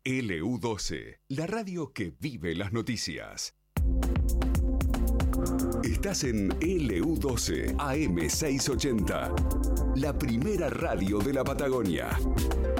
LU12, la radio que vive las noticias. Estás en LU12, AM680, la primera radio de la Patagonia.